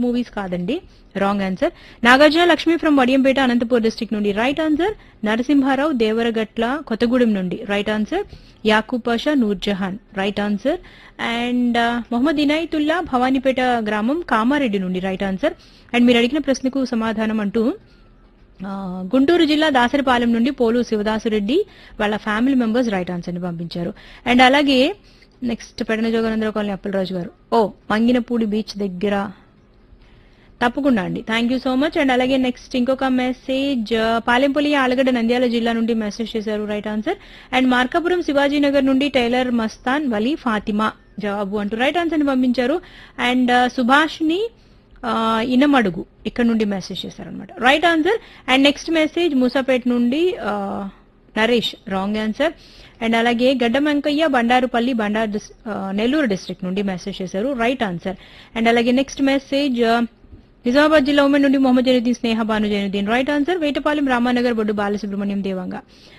Movies కాదండి, wrong answer. Nagarjuna Lakshmi from Vadiyampeta Anantapur district నుండి right answer. Narasimha Rao Devaragatla Kothagudem నుండి right answer. Yakub Pasha Nurjahan right answer. And Mohammed Inayatullah Bhavanipeta గ్రామం కామారెడ్డి నుండి రైట్ ఆన్సర్. అండ్ మీరు అడిగిన ప్రశ్నకు సమాధానం అంటూ గుంటూరు జిల్లా దాసరిపాలెం నుండి పోలు శివదాసురెడ్డి వాళ్ళ ఫ్యామిలీ మెంబర్స్ రైట్ ఆన్సర్ ని పంపించారు. అండ్ అలాగే నెక్స్ట్ పెడన జోగానందరావు కాలనీ అప్పలరాజు గారు, మంగినపూడి బీచ్ దగ్గర, తప్పకుండా అండి, thank you so much. And అలాగే నెక్స్ట్ ఇంకొక మెసేజ్ పాలెంపల్లి ఆలగడ్డ నంద్యాల జిల్లా నుండి మెసేజ్ చేశారు right answer. And Markapuram Shivaji Nagar నుండి టైలర్ మస్తాన్ వలీ ఫాతిమా జవాబు అంటూ రైట్ ఆన్సర్ ని పంపించారు. అండ్ సుభాష్ని ఇనమడుగు ఇక్కడ నుండి మెసేజ్ చేశారనమాట, right answer. And next message Moosapet నుండి నరేష్ రాంగ్ ఆన్సర్. అండ్ అలాగే గడ్డ వెంకయ్య బండారుపల్లి నెల్లూరు డిస్ట్రిక్ట్ నుండి మెసేజ్ చేశారు రైట్ ఆన్సర్. అండ్ అలాగే నెక్స్ట్ మెసేజ్ నిజామాబాద్ జిల్లా ఉమెన్ నుండి మొహమ్మద్ జైనుద్దీన్ స్నేహ భాను జైనుద్దీన్ రైట్ ఆన్సర్. వేటపాలెం రామానగర్ బొడ్డు బాలసుబ్రహ్మణ్యం దేవంగా.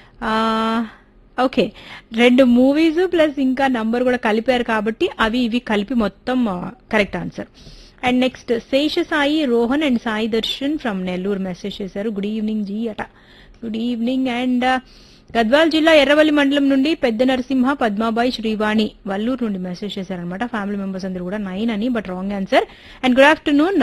ఓకే, 2 మూవీస్ ప్లస్ ఇంకా నంబర్ కూడా కలిపారు కాబట్టి అవి ఇవి కలిపి మొత్తం correct answer. And next Shesha Sai Rohan and Sai Darshan from Nellore message చేశారు గుడ్ ఈవినింగ్ జీ అట, గుడ్ ఈవినింగ్. అండ్ గద్వాల్ జిల్లా ఎర్రవల్లి మండలం నుండి పెద్ద నరసింహ పద్మాబాయి శ్రీవాణి వల్లూరు నుండి మెసేజ్ చేశారనమాట. ఫ్యామిలీ మెంబర్స్ అందరూ కూడా 9 అని, but wrong answer. And good afternoon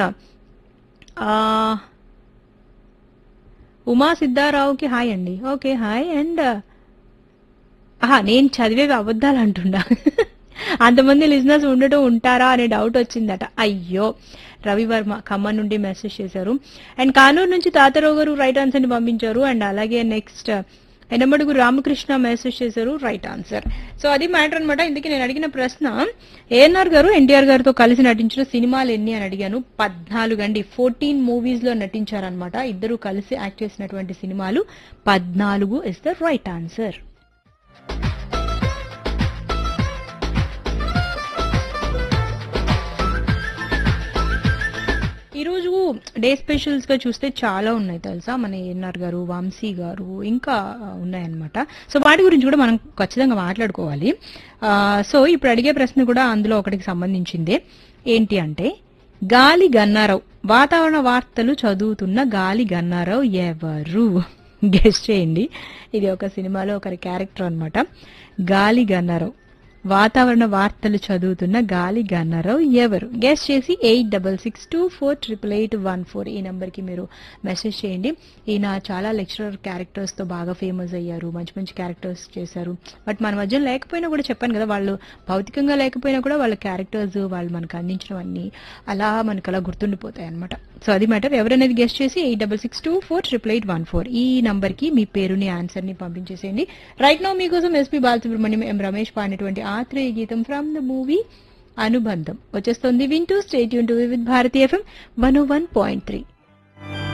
Uma సిద్ధారావుకి hi అండి. Okay hi. అండ్ నేను చదివేవి అబద్ధాలు అంటుండా, అంతమంది లిజనర్స్ ఉంటారా అనే డౌట్ వచ్చిందట. అయ్యో, రవివర్మ ఖమ్మం నుండి మెసేజ్ చేశారు. అండ్ కానూరు నుంచి తాతారావు గారు రైట్ ఆన్సర్ ని పంపించారు. అండ్ అలాగే నెక్స్ట్ ఎనమడుగు రామకృష్ణ మెసేజ్ చేశారు రైట్ ఆన్సర్. సో అది మ్యాటర్ అనమాట. ఇందుకే నేను అడిగిన ప్రశ్న ఏఎన్ఆర్ గారు ఎన్టీఆర్ గారితో కలిసి నటించిన సినిమాలు ఎన్ని అని అడిగాను. 14 అండి. 14 మూవీస్ లో నటించారనమాట. ఇద్దరు కలిసి యాక్ట్ చేసినటువంటి సినిమాలు 14 ఇస్ ద రైట్ ఆన్సర్. ఈ రోజు డే స్పెషల్స్ గా చూస్తే చాలా ఉన్నాయి తెలుసా. మన ఏఎన్ఆర్ గారు, వంశీ గారు ఇంకా ఉన్నాయన్నమాట. సో వాటి గురించి కూడా మనం ఖచ్చితంగా మాట్లాడుకోవాలి. సో ఇప్పుడు అడిగే ప్రశ్న కూడా అందులో ఒకటికి సంబంధించిందే. ఏంటి అంటే గాలి గన్నారావు, వాతావరణ వార్తలు చదువుతున్న గాలి గన్నారావు ఎవరు? గెస్ట్ చేయండి. ఇది ఒక సినిమాలో ఒకరి క్యారెక్టర్ అన్నమాట. గాలి గన్నారావు, వాతావరణ వార్తలు చదువుతున్న గాలి గన్నారావు ఎవరు? గెస్ట్ చేసి 8662488814 ఈ నంబర్ కి మీరు మెసేజ్ చేయండి. ఈయన చాలా లెక్చరర్ క్యారెక్టర్స్ తో బాగా ఫేమస్ అయ్యారు, మంచి మంచి క్యారెక్టర్స్ చేశారు. బట్ మన మధ్య లేకపోయినా కూడా చెప్పాను కదా, వాళ్ళు భౌతికంగా లేకపోయినా కూడా వాళ్ళ క్యారెక్టర్స్ వాళ్ళు మనకు అందించినవన్నీ అలా మనకు అలా గుర్తుండిపోతాయి అనమాట. సో అది మ్యాటర్. ఎవరనేది గెస్ట్ చేసి 8662488814 ఈ నంబర్ కి మీ పేరుని ఆన్సర్ ని పంపించేసేయండి. రైట్ నౌ మీకోసం ఎస్పీ బాలసుబ్రహ్మణ్యం, ఎం రమేష్ పాడినటువంటి ఆత్రేయ గీతం ఫ్రమ్ ద మూవీ అనుబంధం వచ్చేస్తుంది. వింటూ stay tune to with Bharati FM 101.3.